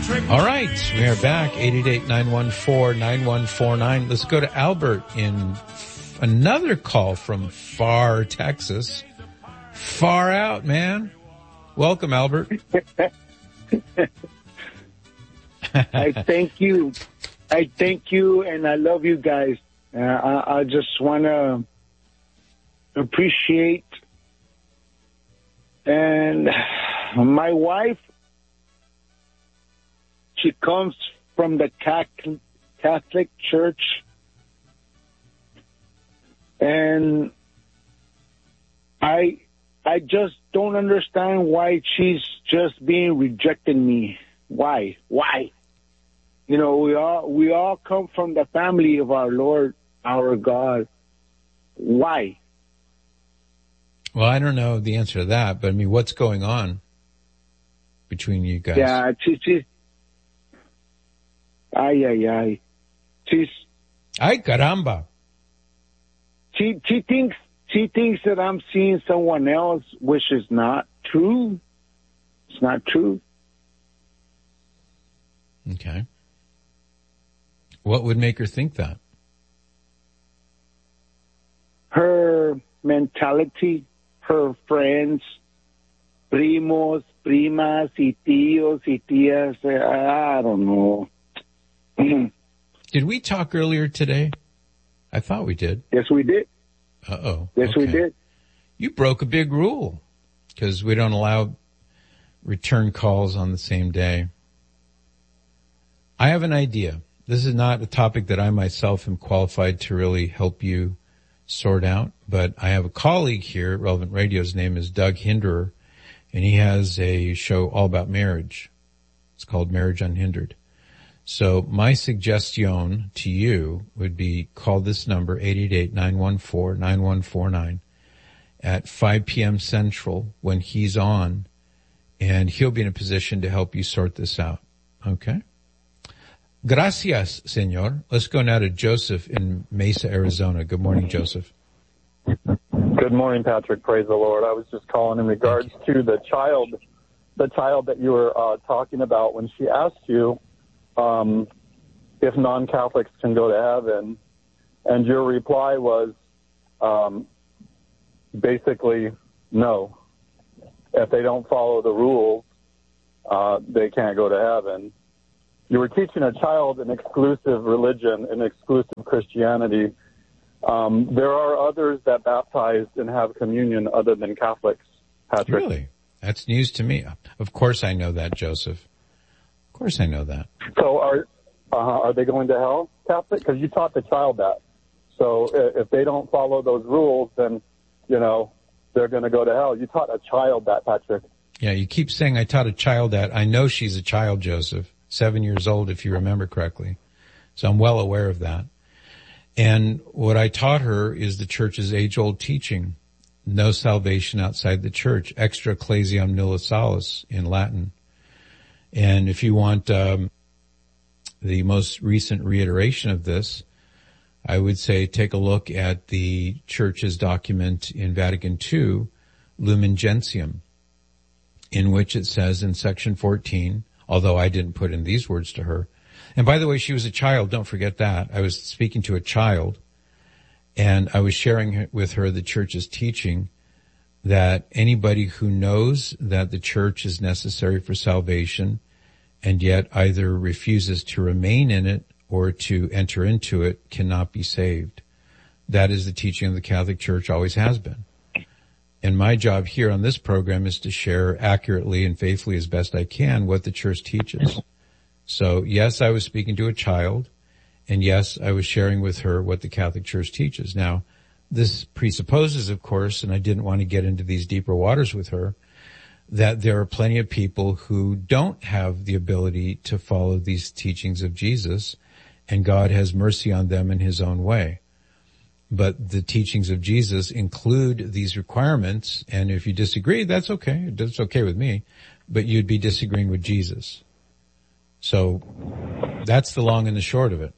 All right, we are back, 888-914-9149. Let's go to Albert in another call from far Texas. Far out, man. Welcome, Albert. I thank you, and I love you guys. I just want to appreciate, and my wife, she comes from the Catholic Church, and I just don't understand why she's just being rejecting me. Why? You know, we all come from the family of our Lord, our God. Why? Well, I don't know the answer to that, but I mean, what's going on between you guys? Yeah, she's ay. She's ay caramba. She thinks that I'm seeing someone else, which is not true. It's not true. Okay. What would make her think that? Her mentality, her friends, primos, primas, y tíos, y tías, I don't know. Did we talk earlier today? I thought we did. Yes, we did. Uh-oh. Yes, okay. we did. You broke a big rule because we don't allow return calls on the same day. I have an idea. This is not a topic that I myself am qualified to really help you sort out, but I have a colleague here at Relevant Radio. His name is Doug Hinderer, and he has a show all about marriage. It's called Marriage Unhindered. So my suggestion to you would be call this number, 888-914-9149 at 5 p.m. Central when he's on, and he'll be in a position to help you sort this out. Okay? Gracias, senor. Let's go now to Joseph in Mesa, Arizona. Good morning, Joseph. Good morning, Patrick. Praise the Lord. I was just calling in regards to the child that you were talking about when she asked you if non-Catholics can go to heaven, and your reply was basically no. If they don't follow the rules, they can't go to heaven. You were teaching a child an exclusive religion, an exclusive Christianity. There are others that baptize and have communion other than Catholics, Patrick. Really? That's news to me. Of course I know that, Joseph. Of course I know that. So are they going to hell, Catholic? Because you taught the child that. So if they don't follow those rules, then, you know, they're going to go to hell. You taught a child that, Patrick. Yeah, you keep saying I taught a child that. I know she's a child, Joseph. 7 years old, if you remember correctly. So I'm well aware of that. And what I taught her is the church's age-old teaching. No salvation outside the church. Extra ecclesiam nulla salus in Latin. And if you want the most recent reiteration of this, I would say take a look at the church's document in Vatican II, Lumen Gentium, in which it says in section 14, although I didn't put in these words to her. And by the way, she was a child. Don't forget that. I was speaking to a child, and I was sharing with her the church's teaching that anybody who knows that the church is necessary for salvation and yet either refuses to remain in it or to enter into it cannot be saved. That is the teaching of the Catholic Church, always has been. And my job here on this program is to share accurately and faithfully as best I can what the church teaches. So yes, I was speaking to a child, and yes, I was sharing with her what the Catholic Church teaches. Now, this presupposes, of course, and I didn't want to get into these deeper waters with her, that there are plenty of people who don't have the ability to follow these teachings of Jesus, and God has mercy on them in his own way. But the teachings of Jesus include these requirements, and if you disagree, that's okay. That's okay with me, but you'd be disagreeing with Jesus. So that's the long and the short of it.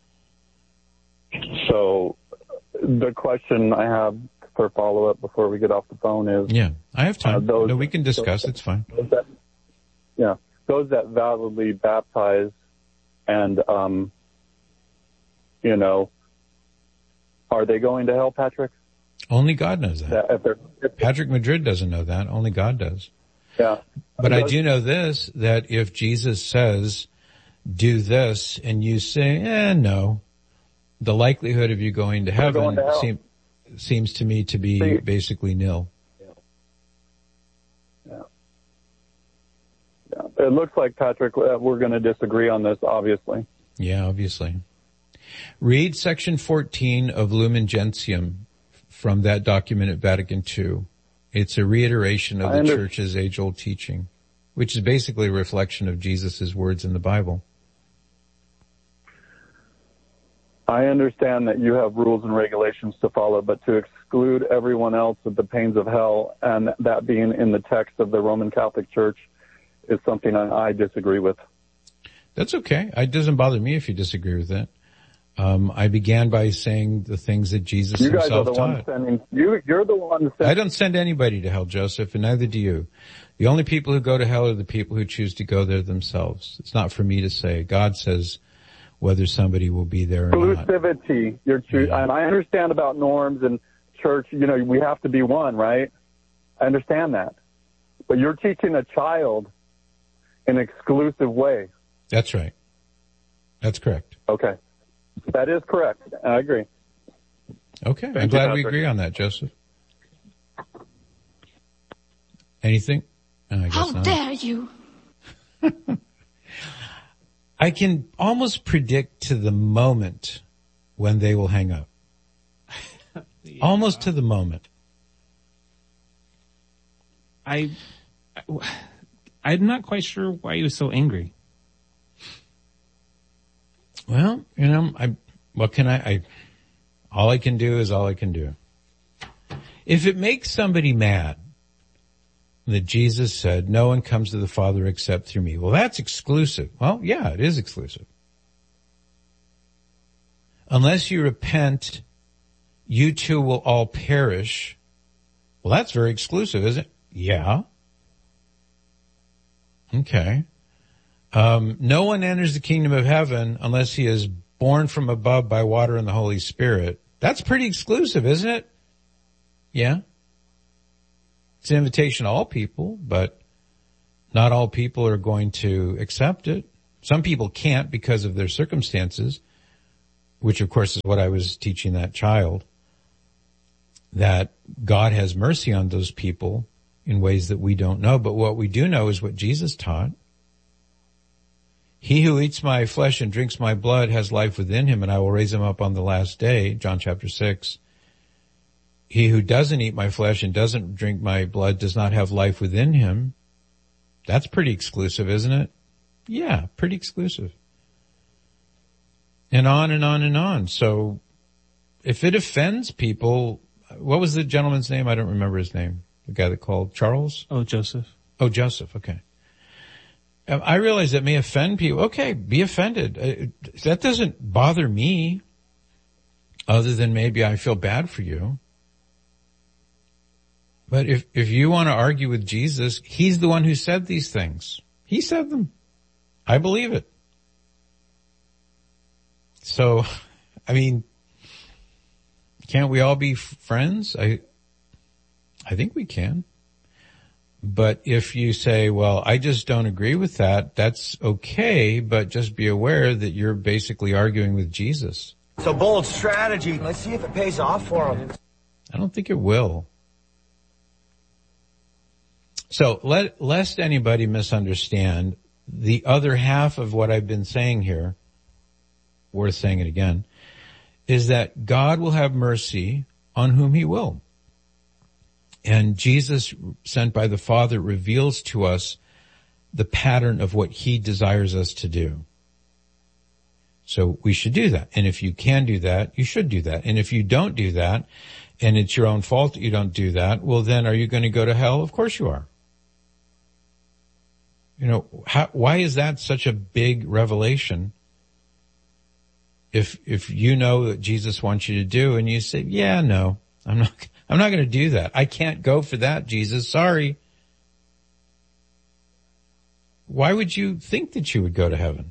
So the question I have for follow-up before we get off the phone is... Yeah, I have time. We can discuss. It's fine. those that validly baptize and, are they going to hell, Patrick? Only God knows that. Patrick Madrid doesn't know that. Only God does. Yeah. But I do know this, that if Jesus says, do this, and you say, no, the likelihood of you going to heaven seems to me to be basically nil. Yeah. It looks like, Patrick, we're going to disagree on this, obviously. Yeah, obviously. Read section 14 of Lumen Gentium from that document at Vatican II. It's a reiteration of the Church's age-old teaching, which is basically a reflection of Jesus' words in the Bible. I understand that you have rules and regulations to follow, but to exclude everyone else of the pains of hell, and that being in the text of the Roman Catholic Church, is something I disagree with. That's okay. It doesn't bother me if you disagree with it. I began by saying the things that Jesus himself taught. You're the one sending. I don't send anybody to hell, Joseph, and neither do you. The only people who go to hell are the people who choose to go there themselves. It's not for me to say. God says whether somebody will be there or not. Exclusivity. And I understand about norms and church. We have to be one, right? I understand that. But you're teaching a child in an exclusive way. That's right. That's correct. Okay. That is correct. I agree. Okay. I'm glad we agree on that, Joseph. Anything? How dare you? I can almost predict to the moment when they will hang up. Almost to the moment. I'm not quite sure why he was so angry. Well, all I can do is all I can do. If it makes somebody mad that Jesus said, no one comes to the Father except through me. Well, that's exclusive. Well, yeah, it is exclusive. Unless you repent, you too will all perish. Well, that's very exclusive, isn't it? Yeah. Okay. No one enters the kingdom of heaven unless he is born from above by water and the Holy Spirit. That's pretty exclusive, isn't it? Yeah. It's an invitation to all people, but not all people are going to accept it. Some people can't because of their circumstances, which of course is what I was teaching that child, that God has mercy on those people in ways that we don't know. But what we do know is what Jesus taught. He who eats my flesh and drinks my blood has life within him, and I will raise him up on the last day, John chapter 6. He who doesn't eat my flesh and doesn't drink my blood does not have life within him. That's pretty exclusive, isn't it? Yeah, pretty exclusive. And on and on and on. So if it offends people, what was the gentleman's name? I don't remember his name. The guy that called Charles? Oh, Joseph. Oh, Joseph. Okay. I realize that may offend people. Okay, be offended. That doesn't bother me, other than maybe I feel bad for you. But if you want to argue with Jesus, he's the one who said these things. He said them. I believe it. So, can't we all be friends? I think we can. But if you say, well, I just don't agree with that, that's okay, but just be aware that you're basically arguing with Jesus. It's a bold strategy. Let's see if it pays off for him. I don't think it will. So lest anybody misunderstand, the other half of what I've been saying here, worth saying it again, is that God will have mercy on whom he will. And Jesus, sent by the Father, reveals to us the pattern of what he desires us to do. So we should do that. And if you can do that, you should do that. And if you don't do that, and it's your own fault that you don't do that, well then are you going to go to hell? Of course you are. Why is that such a big revelation? If you know that Jesus wants you to do and you say, yeah, no, I'm not going to do that. I can't go for that, Jesus. Sorry. why would you think that you would go to heaven?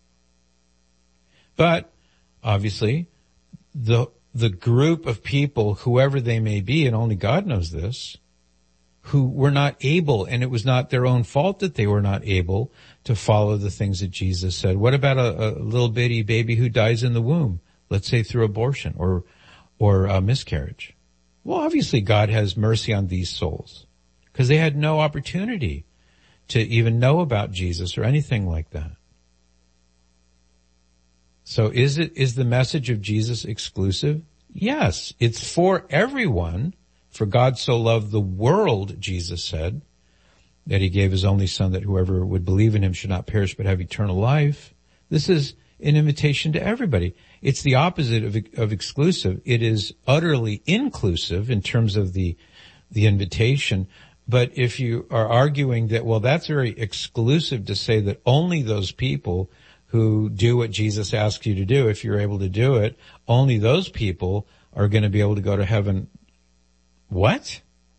But obviously, the group of people, whoever they may be, and only God knows this, who were not able, and it was not their own fault that they were not able to follow the things that Jesus said. What about a little bitty baby who dies in the womb, let's say through abortion or a miscarriage? Well, obviously God has mercy on these souls because they had no opportunity to even know about Jesus or anything like that. So is the message of Jesus exclusive? Yes, it's for everyone. For God so loved the world, Jesus said, that he gave his only son that whoever would believe in him should not perish but have eternal life. This is an invitation to everybody. It's the opposite of exclusive. It is utterly inclusive in terms of the invitation. But if you are arguing that, well, that's very exclusive to say that only those people who do what Jesus asks you to do, if you're able to do it, only those people are going to be able to go to heaven. What?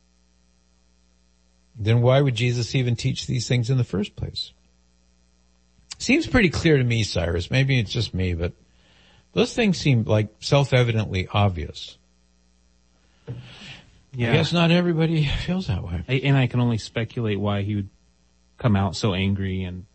Then why would Jesus even teach these things in the first place? Seems pretty clear to me, Cyrus. Maybe it's just me, but those things seem like self-evidently obvious. Yeah. I guess not everybody feels that way. And I can only speculate why he would come out so angry, and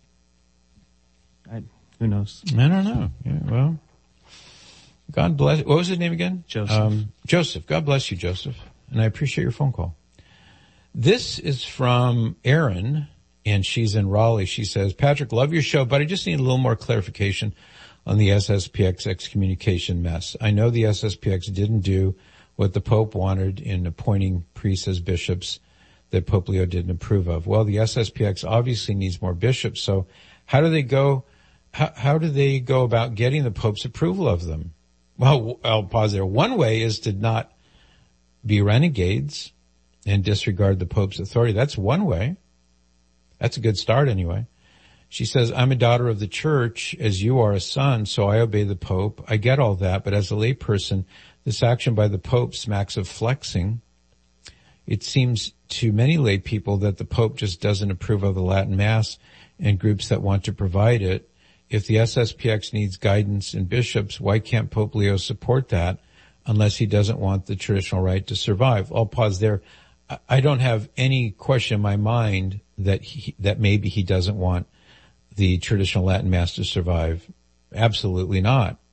who knows? I don't know. Yeah, well, God bless. What was his name again? Joseph. Joseph. God bless you, Joseph. And I appreciate your phone call. This is from Erin, and she's in Raleigh. She says, Patrick, love your show, but I just need a little more clarification on the SSPX excommunication mess. I know the SSPX didn't do what the Pope wanted in appointing priests as bishops that Pope Leo didn't approve of. Well, the SSPX obviously needs more bishops, so how do they go about getting the Pope's approval of them? Well, I'll pause there. One way is to not be renegades and disregard the Pope's authority. That's one way. That's a good start anyway. She says, I'm a daughter of the church as you are a son, so I obey the Pope. I get all that, but as a layperson, this action by the Pope smacks of flexing. It seems to many lay people that the Pope just doesn't approve of the Latin Mass and groups that want to provide it. If the SSPX needs guidance in bishops, why can't Pope Leo support that unless he doesn't want the traditional rite to survive? I'll pause there. I don't have any question in my mind that maybe he doesn't want the traditional Latin Mass to survive. Absolutely not.